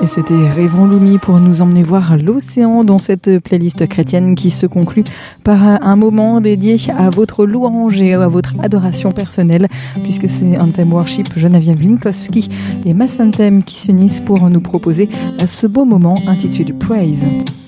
Et c'était Rêvons Lumi pour nous emmener voir l'océan dans cette playlist chrétienne qui se conclut par un moment dédié à votre louange et à votre adoration personnelle, puisque c'est Anthem Worship Geneviève Linkowski et Massantem qui s'unissent pour nous proposer ce beau moment intitulé Praise.